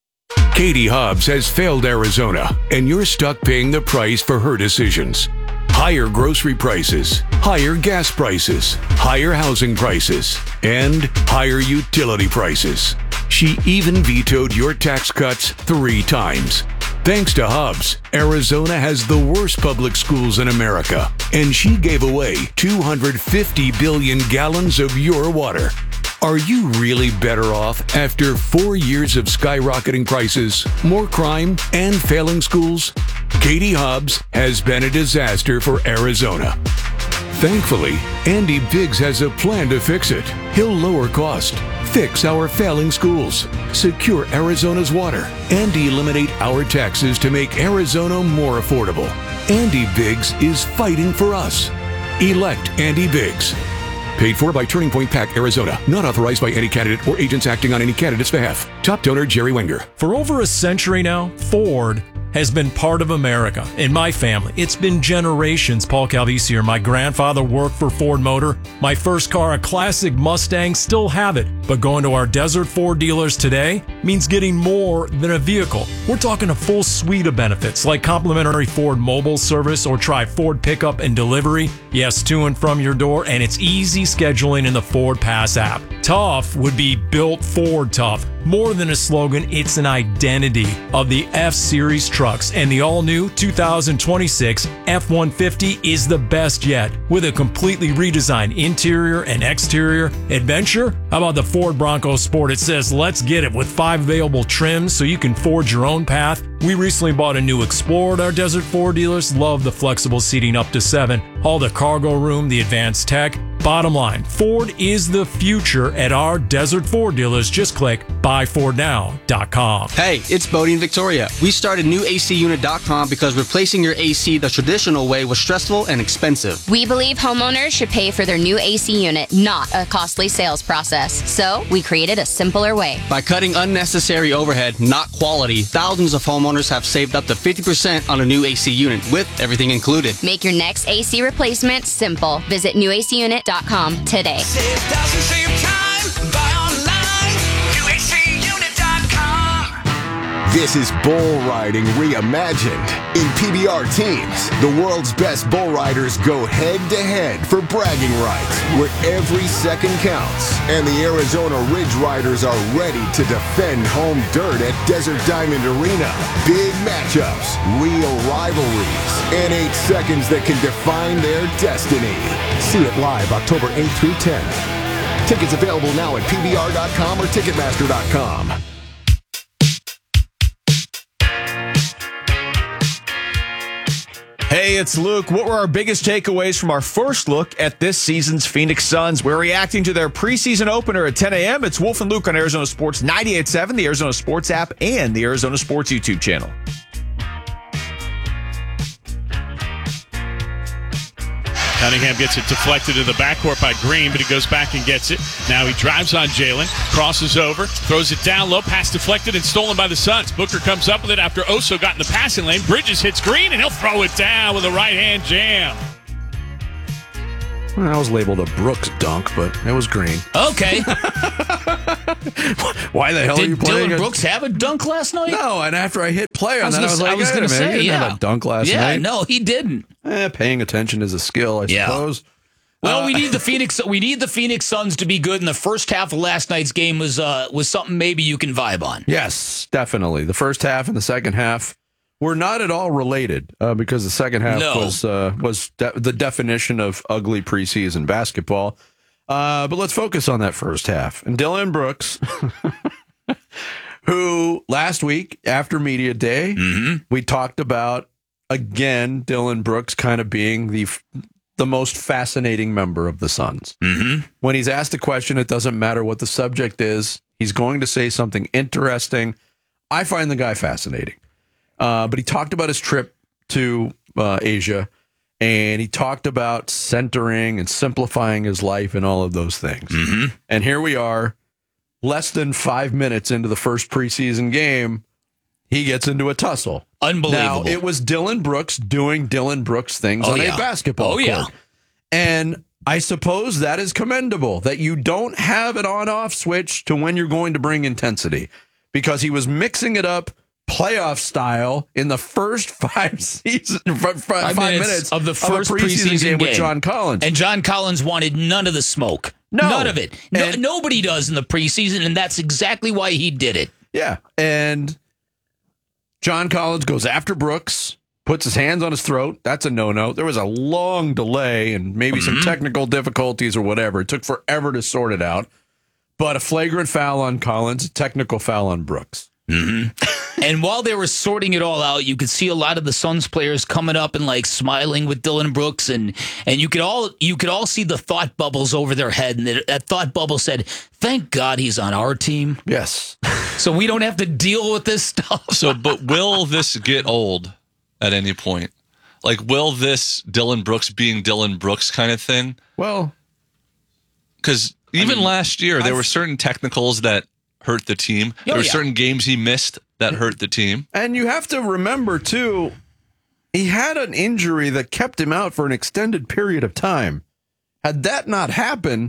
Katie Hobbs has failed Arizona, and you're stuck paying the price for her decisions. Higher grocery prices, higher gas prices, higher housing prices, and higher utility prices. She even vetoed your tax cuts three times. Thanks to Hobbs, Arizona has the worst public schools in America, and she gave away two hundred fifty billion gallons of your water. Are you really better off after four years of skyrocketing prices, more crime, and failing schools? Katie Hobbs has been a disaster for Arizona. Thankfully, Andy Biggs has a plan to fix it. He'll lower cost, fix our failing schools, secure Arizona's water, and eliminate our taxes to make Arizona more affordable. Andy Biggs is fighting for us. Elect Andy Biggs. Paid for by Turning Point PAC, Arizona. Not authorized by any candidate or agents acting on any candidate's behalf. Top donor, Jerry Wenger. For over a century now, Ford has been part of America. In my family, it's been generations. Paul Calvisier, my grandfather worked for Ford Motor. My first car, a classic Mustang, still have it. But going to our Desert Ford dealers today means getting more than a vehicle. We're talking a full suite of benefits like complimentary Ford mobile service or try Ford pickup and delivery. Yes, to and from your door, and it's easy scheduling in the Ford Pass app. Tough would be built Ford tough. More than a slogan, it's an identity of the F-Series trucks, and the all-new two thousand twenty-six F one fifty is the best yet. With a completely redesigned interior and exterior adventure, how about the Ford Bronco Sport? It says, let's get it, with five available trims so you can forge your own path. We recently bought a new Explorer at our Desert Ford dealers. Love the flexible seating up to seven. All the cargo room, the advanced tech. Bottom line, Ford is the future at our Desert Ford dealers. Just click buy ford now dot com. Hey, it's Bodie in Victoria. We started new A C unit dot com because replacing your A C the traditional way was stressful and expensive. We believe homeowners should pay for their new A C unit, not a costly sales process. So we created a simpler way. By cutting unnecessary overhead, not quality, thousands of homeowners have saved up to fifty percent on a new A C unit with everything included. Make your next A C replacement simple. Visit new A C unit dot com today. Save thousands, save time. Buy online. new A C unit dot com. This is bull riding reimagined. In P B R teams, the world's best bull riders go head to head for bragging rights, where every second counts. And the Arizona Ridge Riders are ready to defend home dirt at Desert Diamond Arena. Big matchups, real rivalries, and eight seconds that can define their destiny. See it live October eighth through tenth. Tickets available now at P B R dot com or Ticketmaster dot com. Hey, it's Luke. What were our biggest takeaways from our first look at this season's Phoenix Suns? We're reacting to their preseason opener at ten a.m. It's Wolf and Luke on Arizona Sports ninety-eight point seven, the Arizona Sports app, and the Arizona Sports YouTube channel. Cunningham gets it deflected in the backcourt by Green, but he goes back and gets it. Now he drives on Jalen, crosses over, throws it down low, pass deflected and stolen by the Suns. Booker comes up with it after Oso got in the passing lane. Bridges hits Green, and he'll throw it down with a right-hand jam. Well, that was labeled a Brooks dunk, but it was Green. Okay. Why the hell Did are you playing? Dylan a... Brooks have a dunk last night? No, and after I hit play on I was that, gonna, I was like, I was wait a going to minute, say, he didn't yeah. have a dunk last yeah, night. Yeah, no, he didn't. Eh, paying attention is a skill, I yeah. suppose. Well, uh, we need the Phoenix. We need the Phoenix Suns to be good, and the first half of last night's game was uh, was something maybe you can vibe on. Yes, definitely. The first half and the second half were not at all related uh, because the second half No. was uh, was de- the definition of ugly preseason basketball. Uh, but let's focus on that first half. And Dylan Brooks, who last week after Media Day, mm-hmm. we talked about, again, Dylan Brooks kind of being the the most fascinating member of the Suns. Mm-hmm. When he's asked a question, it doesn't matter what the subject is. He's going to say something interesting. I find the guy fascinating. Uh, but he talked about his trip to uh, Asia, and he talked about centering and simplifying his life and all of those things. Mm-hmm. And here we are, less than five minutes into the first preseason game, he gets into a tussle. Unbelievable. Now, it was Dylan Brooks doing Dylan Brooks things Oh, on yeah. a basketball Oh, court. yeah. And I suppose that is commendable, that you don't have an on-off switch to when you're going to bring intensity, because he was mixing it up playoff style in the first five season, five, five, five minutes, minutes of the of first a preseason, preseason game, game with John Collins. And John Collins wanted none of the smoke. No. None of it. No, And- nobody does in the preseason, and that's exactly why he did it. Yeah. And John Collins goes after Brooks, puts his hands on his throat. That's a no-no. There was a long delay and maybe some Mhm. technical difficulties or whatever. It took forever to sort it out. But a flagrant foul on Collins, a technical foul on Brooks. Mm-hmm. And while they were sorting it all out, you could see a lot of the Suns players coming up and like smiling with Dylan Brooks, and and you could all you could all see the thought bubbles over their head, and that, that thought bubble said, "Thank God he's on our team." Yes, so we don't have to deal with this stuff. So, but will this get old at any point? Like, will this Dylan Brooks being Dylan Brooks kind of thing? Well, because even I mean, last year there I've- were certain technicals that hurt the team. Oh, there were yeah. certain games he missed that hurt the team. And you have to remember, too, he had an injury that kept him out for an extended period of time. Had that not happened,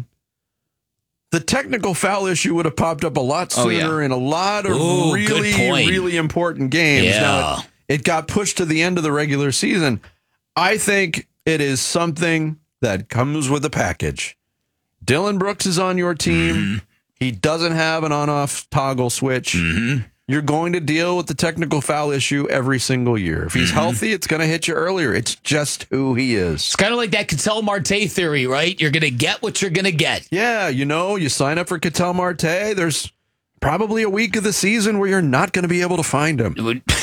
the technical foul issue would have popped up a lot Oh, sooner yeah. in a lot of Ooh, good really, point. really important games. Yeah. Now, it, it got pushed to the end of the regular season. I think it is something that comes with a package. Dylan Brooks is on your team. Mm-hmm. He doesn't have an on-off toggle switch. Mm-hmm. You're going to deal with the technical foul issue every single year. If he's Mm-hmm. healthy, it's going to hit you earlier. It's just who he is. It's kind of like that Ketel Marte theory, right? You're going to get what you're going to get. Yeah, you know, you sign up for Ketel Marte, there's probably a week of the season where you're not going to be able to find him.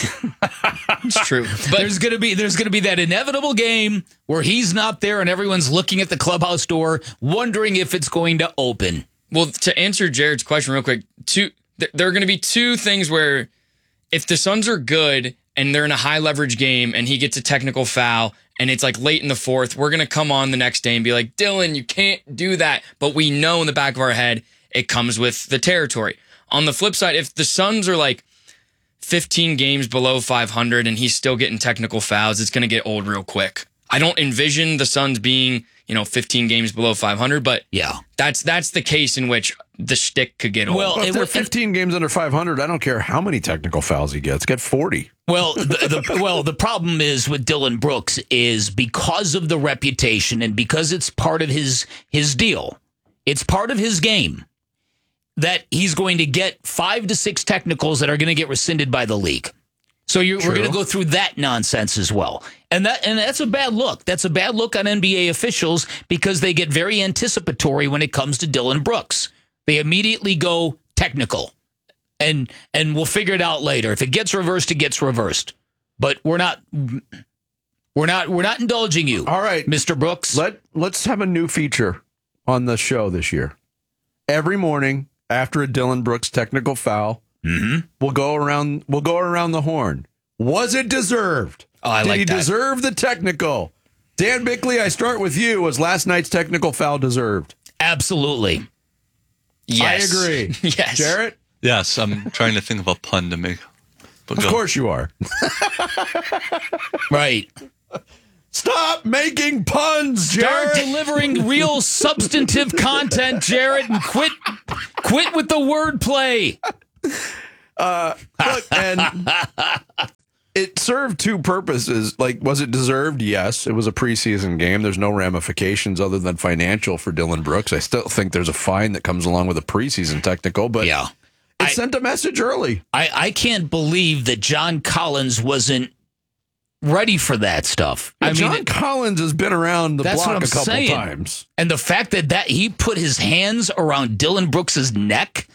It's true. But there's going to be there's going to be that inevitable game where he's not there and everyone's looking at the clubhouse door wondering if it's going to open. Well, to answer Jared's question real quick, two th- there are going to be two things where if the Suns are good and they're in a high leverage game and he gets a technical foul and it's like late in the fourth, we're going to come on the next day and be like, Dylan, you can't do that. But we know in the back of our head, it comes with the territory. On the flip side, if the Suns are like fifteen games below five hundred and he's still getting technical fouls, it's going to get old real quick. I don't envision the Suns being, you know, fifteen games below five hundred, but yeah, that's that's the case in which the shtick could get old. Well, if they're fifteen games under five hundred, I don't care how many technical fouls he gets. Get forty. Well, the, the well, the problem is with Dylan Brooks is because of the reputation and because it's part of his his deal, it's part of his game that he's going to get five to six technicals that are going to get rescinded by the league. So you're, we're going to go through that nonsense as well. And that and that's a bad look. That's a bad look on N B A officials because they get very anticipatory when it comes to Dylan Brooks. They immediately go technical. And and we'll figure it out later. If it gets reversed, it gets reversed. But we're not we're not we're not indulging you. All right, Mister Brooks. Let let's have a new feature on the show this year. Every morning after a Dylan Brooks technical foul, mm-hmm. we'll go around we'll go around the horn. Was it deserved? Oh, I Did like he that. deserve the technical? Dan Bickley, I start with you. Was last night's technical foul deserved? Absolutely. Yes. I agree. Yes. Jarrett? Yes, I'm trying to think of a pun to make. But Of go. course you are. Right. Stop making puns, Jarrett. Start delivering real substantive content, Jarrett, and quit quit with the wordplay. Uh, look, and it served two purposes. Like, was it deserved? Yes. It was a preseason game. There's no ramifications other than financial for Dylan Brooks. I still think there's a fine that comes along with a preseason technical, but yeah, it I, sent a message early. I, I can't believe that John Collins wasn't ready for that stuff. Yeah, I John mean, it, Collins has been around the that's block what I'm a couple saying. times. And the fact that, that he put his hands around Dylan Brooks's neck.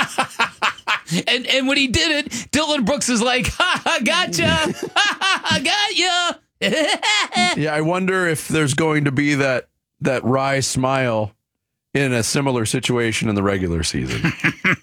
and and when he did it, Dylan Brooks is like, ha, ha, gotcha. Ha, ha, got ya. Yeah, I wonder if there's going to be that that wry smile in a similar situation in the regular season.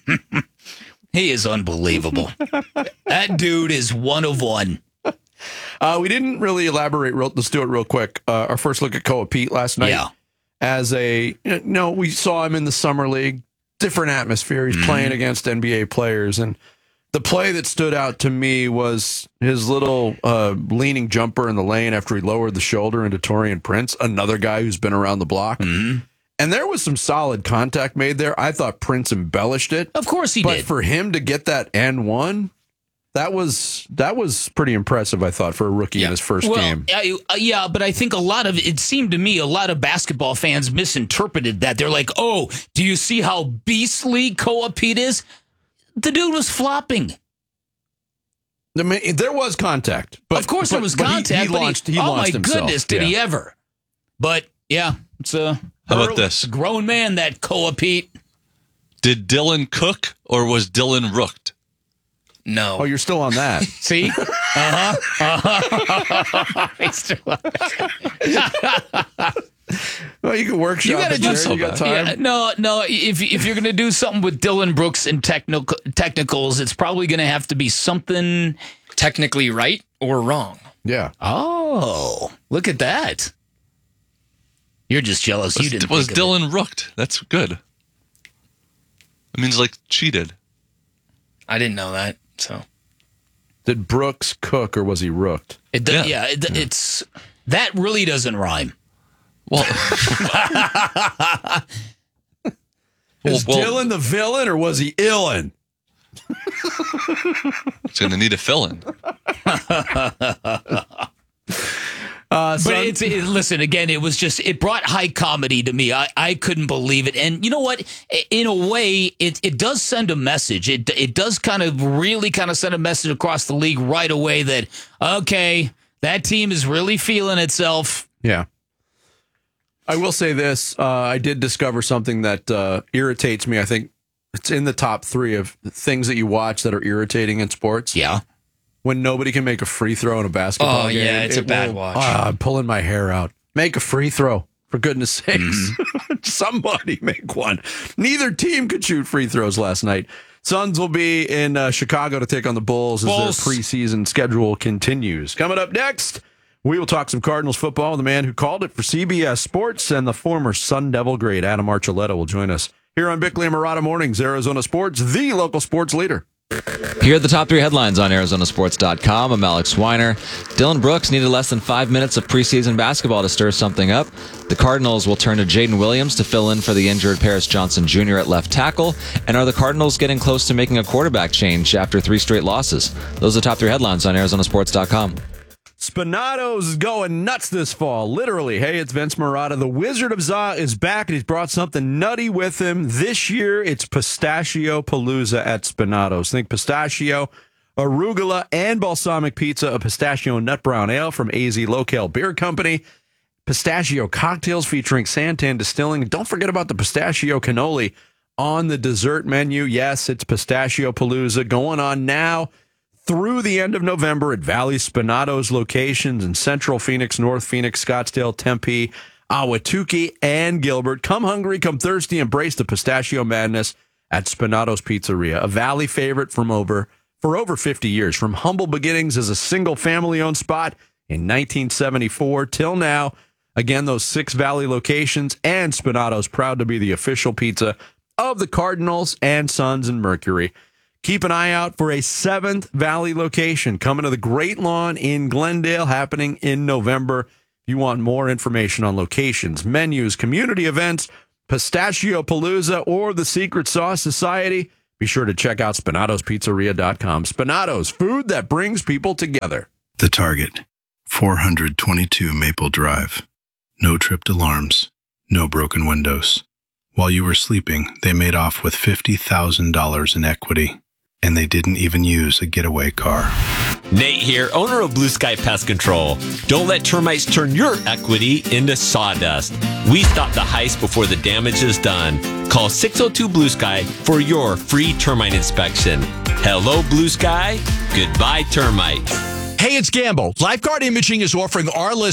He is unbelievable. That dude is one of one. Uh, we didn't really elaborate. Real, let's do it real quick. Uh, our first look at Koa Pete last night. Yeah. As a, you know, we saw him in the summer league. Different atmosphere. He's mm-hmm. playing against N B A players. And the play that stood out to me was his little uh, leaning jumper in the lane after he lowered the shoulder into Taurean Prince, another guy who's been around the block. Mm-hmm. And there was some solid contact made there. I thought Prince embellished it. Of course he but did. But for him to get that and one, that was that was pretty impressive, I thought, for a rookie yeah. in his first well, game. I, uh, yeah, but I think a lot of it seemed to me a lot of basketball fans misinterpreted that. They're like, "Oh, do you see how beastly Koa Pete is?" The dude was flopping. I mean, there was contact. But, of course, but, there was but contact. He, he but launched. He, He, oh launched my himself. goodness, did yeah. he ever? But yeah, it's a How about early, this? grown man, that Koa Pete. Did Dylan cook or was Dylan rooked? No. Oh, you're still on that. See? Uh-huh. Uh-huh. Well, you can workshop. You got to it do there. something. You got time. Yeah, no, no. If if you're going to do something with Dylan Brooks and technical technicals, it's probably going to have to be something technically right or wrong. Yeah. Oh, look at that. You're just jealous. Was, you didn't. was think of Dylan it. rooked? That's good. It means like cheated. I didn't know that. So, did Brooks cook or was he rooked? It does, yeah, yeah, it, it's that really doesn't rhyme. Well, is well, Dylan the villain or was he illin? It's going to need a fill-in. Uh, but it's it, listen again. It was just it brought high comedy to me. I, I couldn't believe it, and you know what? In a way, it it does send a message. It it does kind of really kind of send a message across the league right away that okay, that team is really feeling itself. Yeah. I will say this: uh, I did discover something that uh, irritates me. I think it's in the top three of things that you watch that are irritating in sports. Yeah. When nobody can make a free throw in a basketball oh, game. yeah, it's it a bad will, watch. Uh, I'm pulling my hair out. Make a free throw, for goodness sakes. Mm-hmm. Somebody make one. Neither team could shoot free throws last night. Suns will be in uh, Chicago to take on the Bulls, Bulls. as their preseason schedule continues. Coming up next, we will talk some Cardinals football. The man who called it for C B S Sports and the former Sun Devil great Adam Archuleta will join us here on Bickley and Marotta Mornings, Arizona Sports, the local sports leader. Here are the top three headlines on Arizona Sports dot com. I'm Alex Weiner. Dillon Brooks needed less than five minutes of preseason basketball to stir something up. The Cardinals will turn to Jaden Williams to fill in for the injured Paris Johnson Junior at left tackle. And are the Cardinals getting close to making a quarterback change after three straight losses? Those are the top three headlines on Arizona Sports dot com. Spinato's going nuts this fall. Literally. Hey, it's Vince Marotta. The Wizard of Za is back, and he's brought something nutty with him. This year, it's Pistachio Palooza at Spinato's. Think pistachio, arugula, and balsamic pizza, a pistachio nut brown ale from A Z Local Beer Company, pistachio cocktails featuring Santan Distilling. Don't forget about the pistachio cannoli on the dessert menu. Yes, it's Pistachio Palooza going on now through the end of November at Valley Spinato's locations in Central Phoenix, North Phoenix, Scottsdale, Tempe, Ahwatukee, and Gilbert. Come hungry, come thirsty, embrace the pistachio madness at Spinato's Pizzeria, a Valley favorite from over for over fifty years. From humble beginnings as a single family-owned spot in nineteen seventy-four till now. Again, those six Valley locations, and Spinato's proud to be the official pizza of the Cardinals and Suns and Mercury. Keep an eye out for a seventh Valley location coming to the Great Lawn in Glendale, happening in November. If you want more information on locations, menus, community events, Pistachio Palooza, or the Secret Sauce Society, be sure to check out Spinato's Pizzeria dot com. Spinato's, food that brings people together. The Target, four twenty-two Maple Drive. No tripped alarms, no broken windows. While you were sleeping, they made off with fifty thousand dollars in equity. And they didn't even use a getaway car. Nate here, owner of Blue Sky Pest Control. Don't let termites turn your equity into sawdust. We stop the heist before the damage is done. Call six oh two Blue Sky for your free termite inspection. Hello, Blue Sky. Goodbye, termites. Hey, it's Gamble. Lifeguard Imaging is offering our listeners